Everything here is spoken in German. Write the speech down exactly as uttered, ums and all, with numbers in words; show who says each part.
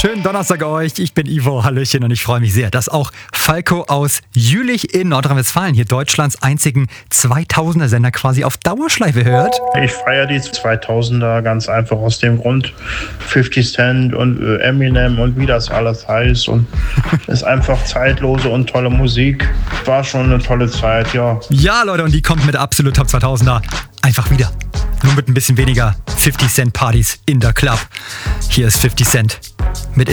Speaker 1: Schönen Donnerstag euch, ich bin Ivo, Hallöchen und ich freue mich sehr, dass auch Falco aus Jülich in Nordrhein-Westfalen hier Deutschlands einzigen zweitausender-Sender quasi auf Dauerschleife hört.
Speaker 2: Ich feiere die zweitausender ganz einfach aus dem Grund, fifty Cent und Eminem und wie das alles heißt und ist einfach zeitlose und tolle Musik. War schon eine tolle Zeit, ja.
Speaker 1: Ja Leute, und die kommt mit der absolut Top zweitausender einfach wieder. Nur mit ein bisschen weniger fifty Cent Partys in der Club. Hier ist fifty Cent mit